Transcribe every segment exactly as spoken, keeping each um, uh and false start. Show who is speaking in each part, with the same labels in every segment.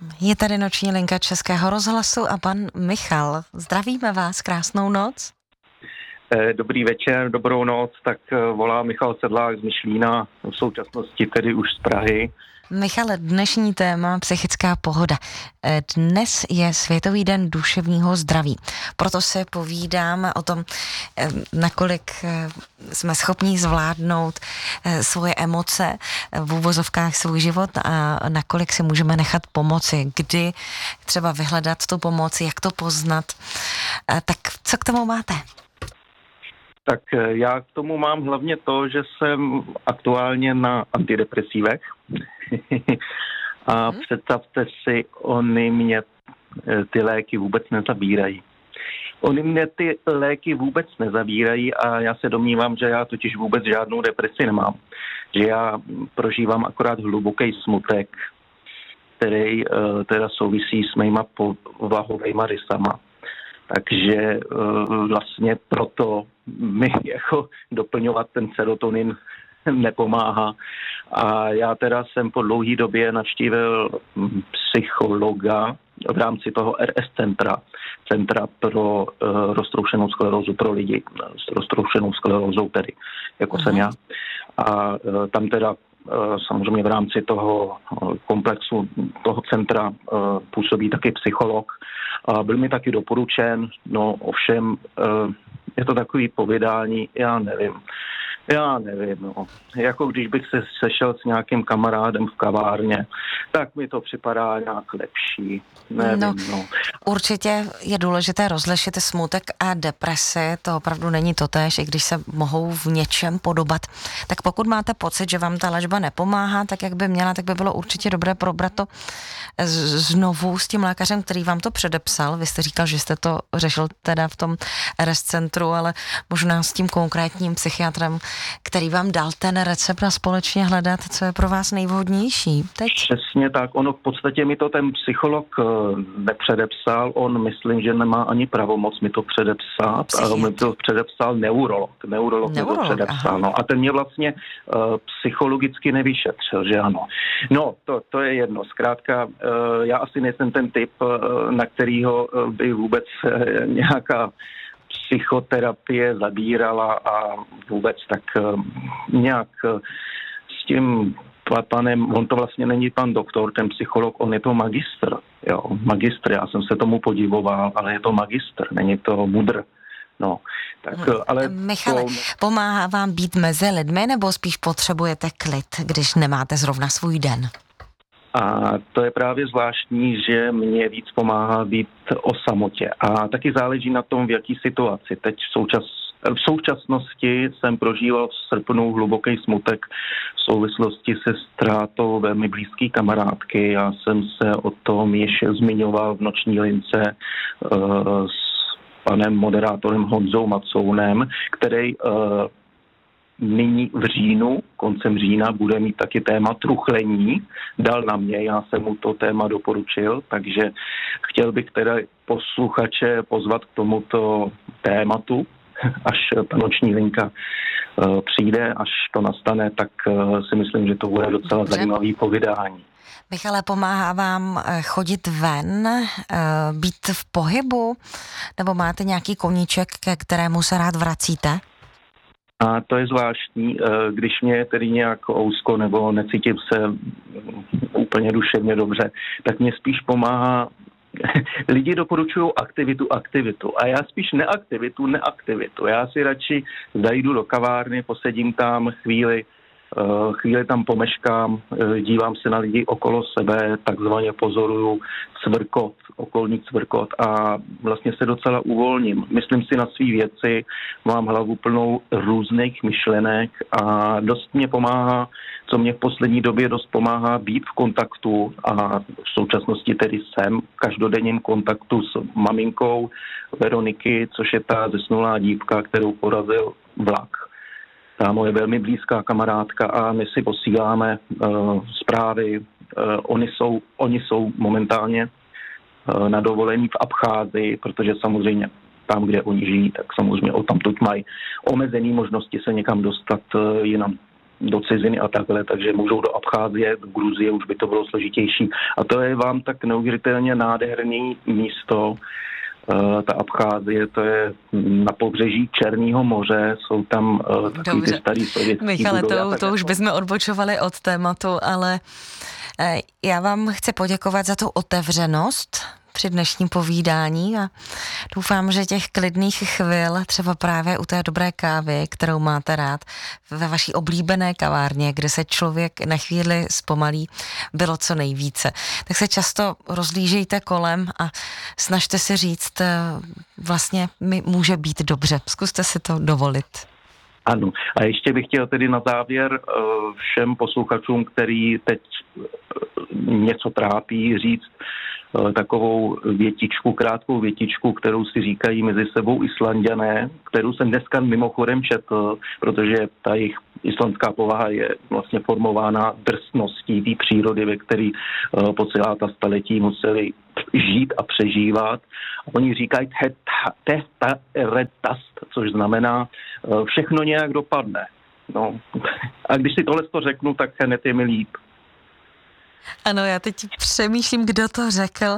Speaker 1: Je tady noční linka Českého rozhlasu a pan Michal. Zdravíme vás, krásnou noc.
Speaker 2: Dobrý večer, dobrou noc, tak volá Michal Sedlák z Myšlína, v současnosti tedy už z Prahy.
Speaker 1: Michale, dnešní téma psychická pohoda. Dnes je Světový den duševního zdraví. Proto se povídáme o tom, nakolik jsme schopni zvládnout svoje emoce, v úvozovkách svůj život a nakolik si můžeme nechat pomoci, kdy třeba vyhledat tu pomoc, jak to poznat. Tak co k tomu máte?
Speaker 2: Tak já k tomu mám hlavně to, že jsem aktuálně na antidepresívech a hmm. představte si, oni mě ty léky vůbec nezabírají. Oni mě ty léky vůbec nezabírají a já se domnívám, že já totiž vůbec žádnou depresi nemám. Že já prožívám akorát hluboký smutek, který uh, teda souvisí s mýma povahovejma rysama. Takže uh, vlastně proto mi jako doplňovat ten serotonin nepomáhá. A já teda jsem po dlouhé době navštívil psychologa v rámci toho R S centra, centra pro uh, roztroušenou sklerózu, pro lidi s roztroušenou sklerózou tedy, jako Aha. jsem já. A uh, tam teda uh, samozřejmě v rámci toho uh, komplexu, toho centra uh, působí taky psycholog. A byl mi taky doporučen, no ovšem uh, je to takový povídání, já nevím. Já nevím, no. Jako když bych se sešel s nějakým kamarádem v kavárně, tak mi to připadá nějak lepší. Nevím, no, no.
Speaker 1: Určitě je důležité rozlišit smutek a depresi, to opravdu není totéž, i když se mohou v něčem podobat. Tak pokud máte pocit, že vám ta léčba nepomáhá, tak jak by měla, tak by bylo určitě dobré probrat to znovu s tím lékařem, který vám to předepsal. Vy jste říkal, že jste to řešil teda v tom R S centru, ale možná s tím konkrétním psychiatrem, který vám dal ten recept a společně hledat, co je pro vás nejvhodnější. Teď?
Speaker 2: Přesně tak. Ono v podstatě mi to ten psycholog nepředepsal. On myslím, že nemá ani pravomoc mi to předepsat. Psychiatr. Mi to předepsal neurolog. Neurolog, neurolog mi to předepsal. No. A ten mě vlastně uh, psychologicky nevyšetřil, že ano. No, to, to je jedno. Zkrátka, uh, já asi nejsem ten typ, uh, na kterýho by vůbec uh, nějaká psychoterapie zabírala a vůbec tak uh, nějak uh, s tím panem, on to vlastně není pan doktor, ten psycholog, on je to magistr, jo, magistr, já jsem se tomu podivoval, ale je to magistr, není to mudr, no. Tak, ale
Speaker 1: Michale,
Speaker 2: to...
Speaker 1: pomáhá vám být mezi lidmi, nebo spíš potřebujete klid, když nemáte zrovna svůj den?
Speaker 2: A to je právě zvláštní, že mě víc pomáhá být o samotě. A taky záleží na tom, v jaký situaci. Teď v, součas, v současnosti jsem prožíval v srpnu hluboký smutek v souvislosti se ztrátou velmi blízké kamarádky. Já jsem se o tom ještě zmiňoval v noční lince uh, s panem moderátorem Honzou Macounem, který uh, nyní v říjnu, koncem října, bude mít taky téma truchlení. Dal na mě, já jsem mu to téma doporučil, takže chtěl bych teda posluchače pozvat k tomuto tématu, až ta noční linka uh, přijde, až to nastane, tak uh, si myslím, že to bude docela Dobře. zajímavý povídání.
Speaker 1: Michale, pomáhá vám chodit ven, být v pohybu, nebo máte nějaký koníček, ke kterému se rád vracíte?
Speaker 2: A to je zvláštní, když mě tedy nějak ousko nebo necítím se úplně duševně dobře, tak mě spíš pomáhá, lidi doporučují aktivitu, aktivitu a já spíš neaktivitu, neaktivitu. Já si radši zajdu do kavárny, posedím tam chvíli, chvíli tam pomeškám, dívám se na lidi okolo sebe, takzvaně pozoruju cvrkot, okolní cvrkot a vlastně se docela uvolním. Myslím si na svý věci, mám hlavu plnou různých myšlenek a dost mě pomáhá, co mě v poslední době dost pomáhá být v kontaktu a v současnosti tedy jsem v každodenním kontaktu s maminkou Veroniky, což je ta zesnulá dívka, kterou porazil vlak. Ta moje velmi blízká kamarádka a my si posíláme uh, zprávy. Uh, oni, jsou, oni jsou momentálně uh, na dovolení v Abcházii, protože samozřejmě tam, kde oni žijí, tak samozřejmě o tamtud mají omezené možnosti se někam dostat uh, jinam. do ciziny a takhle, takže můžou do Abcházie, do Gruzie, už by to bylo složitější. A to je vám tak neuvěřitelně nádherný místo. Ta Abcházie, to je na pobřeží Černého moře, jsou tam takový ty starý sovětský
Speaker 1: Michale,
Speaker 2: budovy.
Speaker 1: to, to už bychom odbočovali od tématu, ale já vám chci poděkovat za tu otevřenost při dnešním povídání a doufám, že těch klidných chvil, třeba právě u té dobré kávy, kterou máte rád ve vaší oblíbené kavárně, kde se člověk na chvíli zpomalí, bylo co nejvíce. Tak se často rozlížejte kolem a snažte si říct, vlastně mi může být dobře. Zkuste si to dovolit.
Speaker 2: Ano. A ještě bych chtěl tedy na závěr všem posluchačům, který teď něco trápí, říct takovou větičku, krátkou větičku, kterou si říkají mezi sebou Islanďané, kterou jsem dneska mimochodem četl, protože ta jejich islandská povaha je vlastně formována drsností té přírody, ve které po celá ta staletí museli žít a přežívat. A oni říkají tehta retast, což znamená všechno nějak dopadne. No. A když si tohle to řeknu, tak hned je mi líp.
Speaker 1: Ano, já teď přemýšlím, kdo to řekl.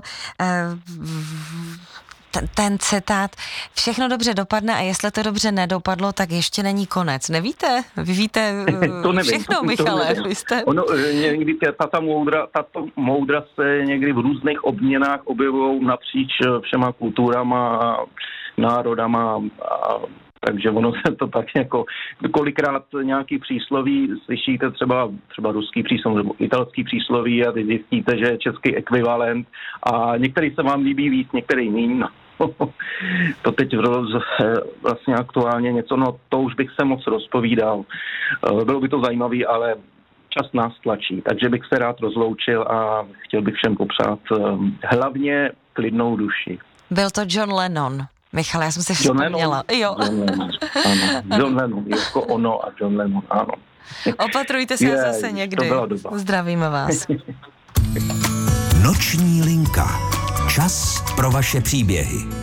Speaker 1: Ten, ten citát, všechno dobře dopadne a jestli to dobře nedopadlo, tak ještě není konec. Nevíte? Vy víte
Speaker 2: to nevím,
Speaker 1: všechno,
Speaker 2: to
Speaker 1: Michale.
Speaker 2: nevím.
Speaker 1: Vy jste...
Speaker 2: Ono, někdy tato moudra, tato moudra se někdy v různých obměnách objevují napříč všema kulturama a národama a takže ono se to tak jako, kolikrát nějaký přísloví slyšíte třeba, třeba ruský přísloví nebo italský přísloví a vy zjistíte, že je český ekvivalent a některý se vám líbí víc, některý míň. No. To teď vlastně aktuálně něco, no to už bych se moc rozpovídal. Bylo by to zajímavý, ale čas nás tlačí, takže bych se rád rozloučil a chtěl bych všem popřát hlavně klidnou duši.
Speaker 1: Byl to John Lennon. Michale, já jsem si vzpomněla. Jo.
Speaker 2: John Lennon, ano. John Lennon, jako ono a John Lennon, ano.
Speaker 1: Opatrujte se
Speaker 2: je,
Speaker 1: zase někdy. Zdravíme vás.
Speaker 3: Noční linka. Čas pro vaše příběhy.